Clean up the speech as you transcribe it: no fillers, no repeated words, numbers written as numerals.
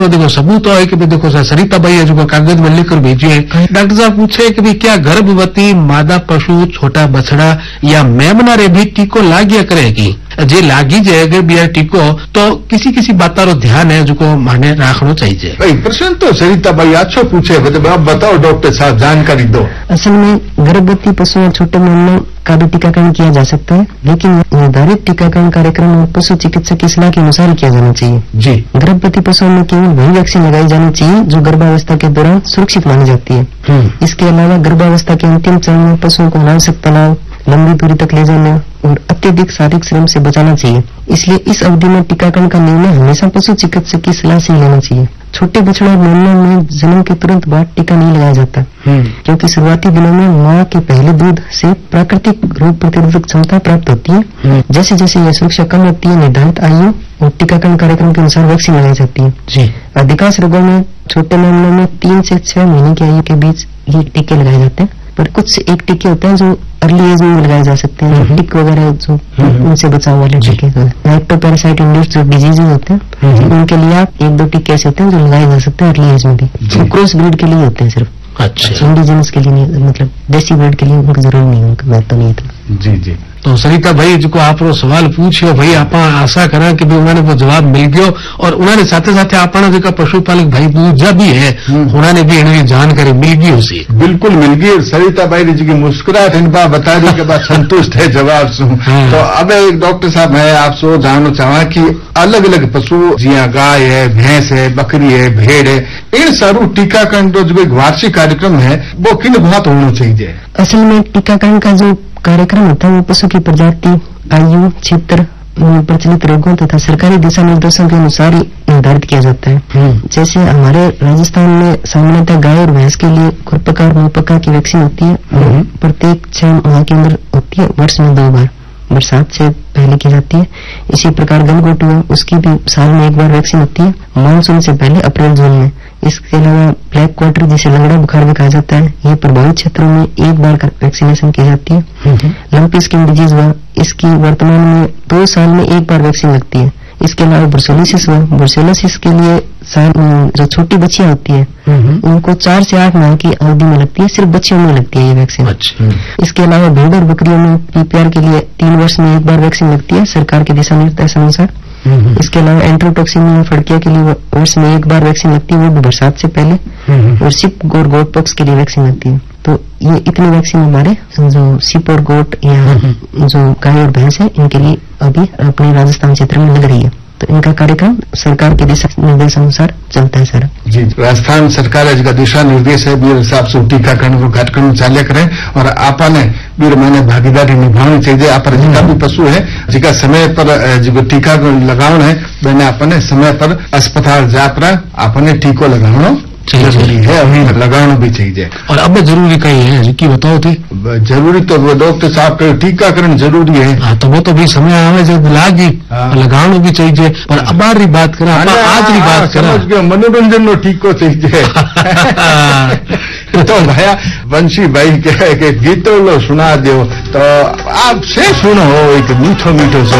तो देखो सबूत है कि देखो सरिता भाई है जो कागज में लिखकर भेजी है। डॉक्टर साहब पूछे कि भाई क्या गर्भवती मादा पशु छोटा बछड़ा या मेमना रे भी टीको लाग्या करेगी? जे लागी जाए अगर बिया टीको तो किसी किसी बातारो ध्यान है जो को माने राखनो चाहिए। भाई प्रश्न तो सरिता भाई अच्छो पूछे, अब बताओ डॉक्टर साहब जानकारी दो। असल में गर्भवती पशु और छोटे मेमनों का भी टीकाकरण किया जा सकता है, लेकिन निर्धारित टीकाकरण कार्यक्रम और पशु चिकित्सक की सलाह के अनुसार किया जाना चाहिए। जी, गर्भवती पशुओं में केवल वही वैक्सीन लगाई जानी चाहिए जो गर्भावस्था के दौरान सुरक्षित मानी जाती है। इसके अलावा गर्भावस्था के अंतिम चरण में पशुओं को अनावश्यक तनाव, लंबी दूरी तक ले जाना और अत्यधिक शारीरिक श्रम से बचाना चाहिए। इसलिए इस अवधि में टीकाकरण का निर्णय हमेशा पशु चिकित्सक की सलाह से ही लेना चाहिए। छोटे बछड़ों और मेमनों में जन्म के तुरंत बाद टीका नहीं लगाया जाता, क्योंकि शुरुआती दिनों में मां के पहले दूध से प्राकृतिक रोग प्रतिरोधक क्षमता प्राप्त होती है। जैसे जैसे यह सुरक्षा कम होती है, निर्धारित आयु और टीकाकरण कार्यक्रम के अनुसार वैक्सीन लगाई जाती है। जी, अधिकांश रोगों में छोटे मेमनों में 3 से 6 महीने की आयु के बीच ये टीके लगाए जाते हैं, पर कुछ एक टीके होते हैं जो अर्ली एज में लगाए जा सकते हैं, टिक वगैरह जो उनसे बचाव वाले टीके। लाइक्टोपैरासाइट इंड्यूस्ड जो डिजीजेज होते हैं उनके लिए आप 1-2 टीके ऐसे होते हैं जो लगाए जा सकते हैं अर्ली एज में भी। क्रॉस ब्रीड के लिए होते हैं सिर्फ, अच्छा, इंडिजिनस के लिए नहीं, मतलब देसी ब्रीड के लिए उनकी जरूरत नहीं है, उनका महत्व नहीं है। जी जी। तो सरिता भाई जो आप सवाल पूछियो भाई आप आशा करा कि उन्होंने वो जवाब मिल गयो और उन्होंने साथे साथे अपना जो पशुपालक भाई दूजा भी है उन्होंने भी इन्हें जानकारी मिल गई उसी बिल्कुल मिल गई। सरिता भाई जी की मुस्कुराहट इनका बता दी के बाद संतुष्ट है जवाब से। तो अब एक डॉक्टर साहब मैं आपसे जानना चाहवा कि अलग अलग पशु जिया गाय है, भैंस है, बकरी है, भेड़ है, इन सारू टीकाकरण जो एक वार्षिक कार्यक्रम है वो किन बहुत होना चाहिए? असल में टीकाकरण का जो कार्यक्रम होता है वो पशु की प्रजाति, आयु, क्षेत्र, प्रचलित रोगों तथा सरकारी दिशा निर्देशों के अनुसार ही निर्धारित किया जाता है। जैसे हमारे राजस्थान में सामान्यतः गाय और भैंस के लिए खुरपका और मुहपका की वैक्सीन होती है, प्रत्येक 6 माह के अंदर होती है, वर्ष में 2 बार, बरसात से पहले की जाती है। इसी प्रकार गलगोटू है उसकी भी साल में 1 बार वैक्सीन होती है, मानसून से पहले अप्रैल जून में। इसके अलावा ब्लैक क्वार्टर जिसे लंगड़ा बुखार भी कहा जाता है, ये प्रभावित क्षेत्रों में 1 बार वैक्सीनेशन की जाती है। लंपी स्किन डिजीज हुआ, इसकी वर्तमान में 2 साल में 1 बार वैक्सीन लगती है। इसके अलावा ब्रुसेलोसिस हुआ, ब्रुसेलोसिस के लिए जो छोटी बच्चियां होती है उनको 4 से 8 माह की अवधि में लगती है, सिर्फ बच्चियों में लगती है ये वैक्सीन। इसके अलावा भेड़ और बकरियों में पीपीआर के लिए 3 वर्ष में 1 बार वैक्सीन लगती है सरकार के दिशा निर्देशानुसार। इसके अलावा एंट्रोटॉक्सिन फड़किया के लिए वर्ष में 1 बार वैक्सीन लगती है, वो भी बरसात से पहले। और सिप और गोट पॉक्स के लिए वैक्सीन लगती है। तो ये इतनी वैक्सीन हमारे जो सिप और गोट या जो गाय और भैंस है इनके लिए अभी अपने राजस्थान क्षेत्र में लग रही है। तो इनका कार्यक्रम सरकार के दिशा निर्देश अनुसार चलता है सर। जी, राजस्थान सरकार का दिशा निर्देश है बीर हिसाब से टीकाकरण को कार्यक्रम चाल्य करें और आपने बीर मैंने भागीदारी निभानी चाहिए। आप जिका भी पशु है जिका समय पर जो टीका लगाना है मैंने अपने समय पर अस्पताल जाकर आपने टीको लगाना जरूरी है, अभी लगाना भी चाहिए। और अब जरूरी कहीं है जिसकी बताओ थे? जरूरी तो डॉक्टर साहब का टीकाकरण जरूरी है। हाँ, तो वो तो भी समय आवे जब लागी लगाना भी चाहिए। पर अब बात करा आज बात करा समझ गए मनोरंजन नो टीको चाहिए। तो भैया वंशी भाई के गीतों लो सुना दो तो आप से सुनो एक मीठो मीठो से